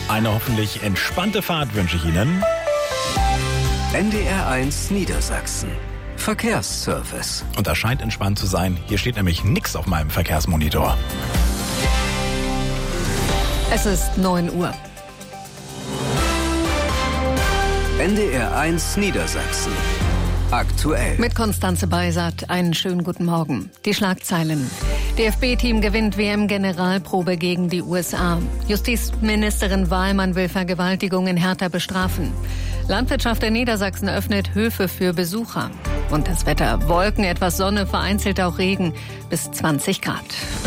Eine hoffentlich entspannte Fahrt wünsche ich Ihnen. NDR1 Niedersachsen. Verkehrsservice. Und das scheint entspannt zu sein. Hier steht nämlich nichts auf meinem Verkehrsmonitor. Es ist 9 Uhr. NDR1 Niedersachsen. Aktuell. Mit Konstanze Beisat, einen schönen guten Morgen. Die Schlagzeilen. DFB-Team gewinnt WM-Generalprobe gegen die USA. Justizministerin Wahlmann will Vergewaltigungen härter bestrafen. Landwirtschaft in Niedersachsen öffnet Höfe für Besucher. Und das Wetter: Wolken, etwas Sonne, vereinzelt auch Regen, bis 20 Grad.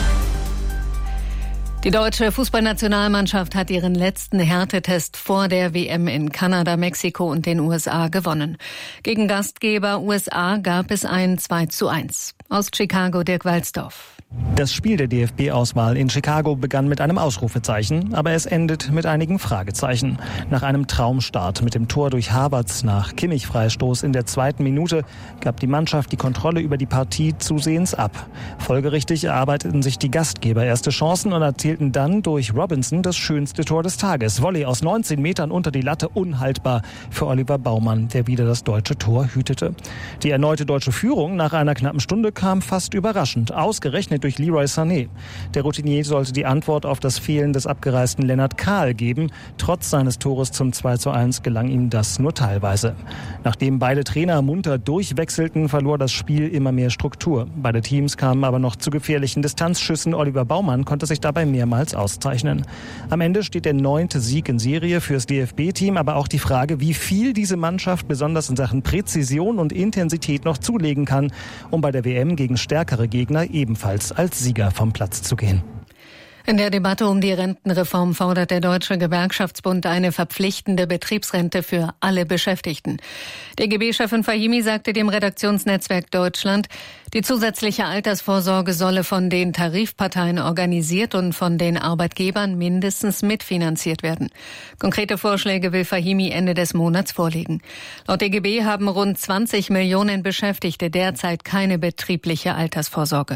Die deutsche Fußballnationalmannschaft hat ihren letzten Härtetest vor der WM in Kanada, Mexiko und den USA gewonnen. Gegen Gastgeber USA gab es ein 2:1. Aus Chicago Dirk Walzdorf. Das Spiel der DFB-Auswahl in Chicago begann mit einem Ausrufezeichen, aber es endet mit einigen Fragezeichen. Nach einem Traumstart mit dem Tor durch Havertz nach Kimmich-Freistoß in der 2. Minute gab die Mannschaft die Kontrolle über die Partie zusehends ab. Folgerichtig erarbeiteten sich die Gastgeber erste Chancen und erzielten dann durch Robinson das schönste Tor des Tages. Volley aus 19 Metern unter die Latte, unhaltbar für Oliver Baumann, der wieder das deutsche Tor hütete. Die erneute deutsche Führung nach einer knappen Stunde kam fast überraschend, ausgerechnet durch Leroy Sané. Der Routinier sollte die Antwort auf das Fehlen des abgereisten Lennart Kahl geben. Trotz seines Tores zum 2:1 gelang ihm das nur teilweise. Nachdem beide Trainer munter durchwechselten, verlor das Spiel immer mehr Struktur. Beide Teams kamen aber noch zu gefährlichen Distanzschüssen. Oliver Baumann konnte sich dabei mehrmals auszeichnen. Am Ende steht der 9. Sieg in Serie fürs DFB-Team, aber auch die Frage, wie viel diese Mannschaft besonders in Sachen Präzision und Intensität noch zulegen kann, um bei der WM gegen stärkere Gegner ebenfalls als Sieger vom Platz zu gehen. In der Debatte um die Rentenreform fordert der Deutsche Gewerkschaftsbund eine verpflichtende Betriebsrente für alle Beschäftigten. DGB-Chefin Fahimi sagte dem Redaktionsnetzwerk Deutschland, die zusätzliche Altersvorsorge solle von den Tarifparteien organisiert und von den Arbeitgebern mindestens mitfinanziert werden. Konkrete Vorschläge will Fahimi Ende des Monats vorlegen. Laut DGB haben rund 20 Millionen Beschäftigte derzeit keine betriebliche Altersvorsorge.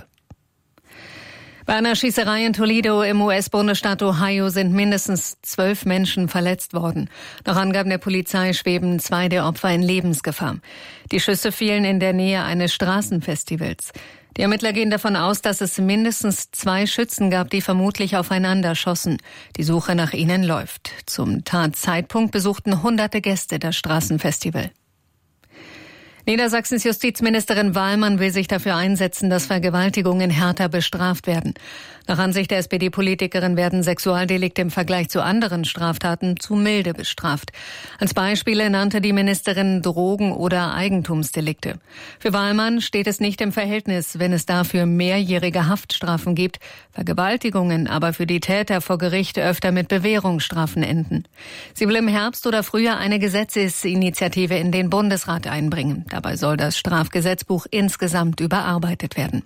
Bei einer Schießerei in Toledo im US-Bundesstaat Ohio sind mindestens 12 Menschen verletzt worden. Nach Angaben der Polizei schweben 2 der Opfer in Lebensgefahr. Die Schüsse fielen in der Nähe eines Straßenfestivals. Die Ermittler gehen davon aus, dass es mindestens 2 Schützen gab, die vermutlich aufeinander schossen. Die Suche nach ihnen läuft. Zum Tatzeitpunkt besuchten Hunderte Gäste das Straßenfestival. Niedersachsens Justizministerin Wahlmann will sich dafür einsetzen, dass Vergewaltigungen härter bestraft werden. Nach Ansicht der SPD-Politikerin werden Sexualdelikte im Vergleich zu anderen Straftaten zu milde bestraft. Als Beispiele nannte die Ministerin Drogen- oder Eigentumsdelikte. Für Wahlmann steht es nicht im Verhältnis, wenn es dafür mehrjährige Haftstrafen gibt, Vergewaltigungen aber für die Täter vor Gericht öfter mit Bewährungsstrafen enden. Sie will im Herbst oder Frühjahr eine Gesetzesinitiative in den Bundesrat einbringen. Dabei soll das Strafgesetzbuch insgesamt überarbeitet werden.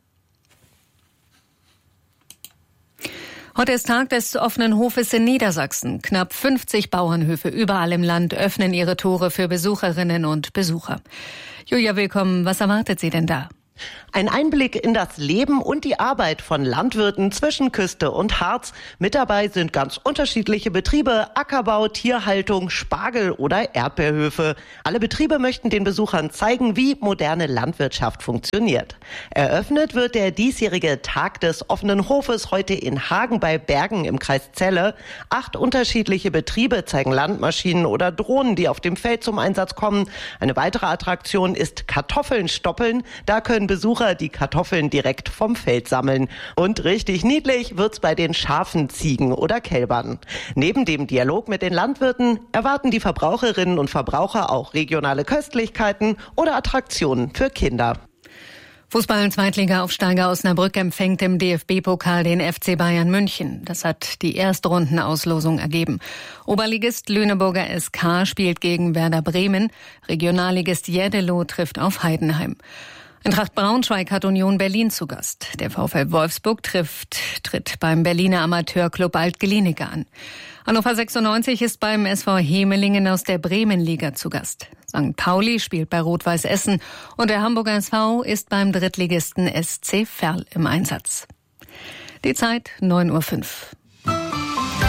Heute ist Tag des offenen Hofes in Niedersachsen. Knapp 50 Bauernhöfe überall im Land öffnen ihre Tore für Besucherinnen und Besucher. Julia, willkommen. Was erwartet Sie denn da? Ein Einblick in das Leben und die Arbeit von Landwirten zwischen Küste und Harz. Mit dabei sind ganz unterschiedliche Betriebe, Ackerbau, Tierhaltung, Spargel- oder Erdbeerhöfe. Alle Betriebe möchten den Besuchern zeigen, wie moderne Landwirtschaft funktioniert. Eröffnet wird der diesjährige Tag des offenen Hofes heute in Hagen bei Bergen im Kreis Celle. 8 unterschiedliche Betriebe zeigen Landmaschinen oder Drohnen, die auf dem Feld zum Einsatz kommen. Eine weitere Attraktion ist Kartoffeln stoppeln. Da können Besucher die Kartoffeln direkt vom Feld sammeln. Und richtig niedlich wird's bei den Schafen, Ziegen oder Kälbern. Neben dem Dialog mit den Landwirten erwarten die Verbraucherinnen und Verbraucher auch regionale Köstlichkeiten oder Attraktionen für Kinder. Fußball-Zweitliga-Aufsteiger Osnabrück empfängt im DFB-Pokal den FC Bayern München. Das hat die Erstrundenauslosung ergeben. Oberligist Lüneburger SK spielt gegen Werder Bremen. Regionalligist Jeddelo trifft auf Heidenheim. Eintracht Braunschweig hat Union Berlin zu Gast. Der VfL Wolfsburg tritt beim Berliner Amateurclub Alt-Glienicke an. Hannover 96 ist beim SV Hemelingen aus der Bremenliga zu Gast. St. Pauli spielt bei Rot-Weiß Essen und der Hamburger SV ist beim Drittligisten SC Verl im Einsatz. Die Zeit 9:05 Uhr.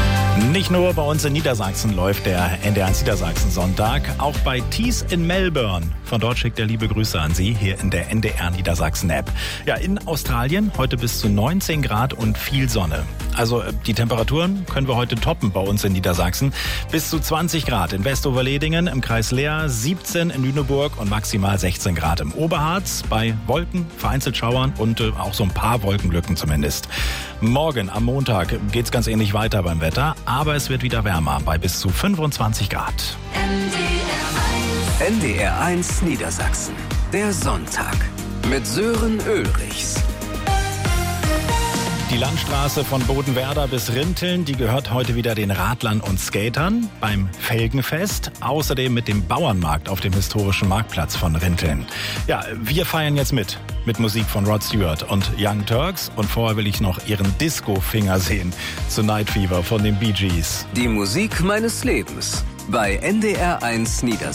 Nicht nur bei uns in Niedersachsen läuft der NDR1 Niedersachsen-Sonntag, auch bei Thies in Melbourne. Von dort schickt er liebe Grüße an Sie hier in der NDR Niedersachsen-App. Ja, in Australien heute bis zu 19 Grad und viel Sonne. Also die Temperaturen können wir heute toppen bei uns in Niedersachsen. Bis zu 20 Grad in Westoverledingen, im Kreis Leer, 17 in Lüneburg und maximal 16 Grad im Oberharz. Bei Wolken, vereinzelt Schauern und auch so ein paar Wolkenlücken zumindest. Morgen am Montag geht's ganz ähnlich weiter beim Wetter, aber es wird wieder wärmer bei bis zu 25 Grad. NDR1 Niedersachsen. Der Sonntag mit Sören Ulrichs. Die Landstraße von Bodenwerder bis Rinteln, die gehört heute wieder den Radlern und Skatern beim Felgenfest. Außerdem mit dem Bauernmarkt auf dem historischen Marktplatz von Rinteln. Ja, wir feiern jetzt mit Musik von Rod Stewart und Young Turks. Und vorher will ich noch ihren Disco-Finger sehen zu Night Fever von den Bee Gees. Die Musik meines Lebens bei NDR1 Niedersachsen.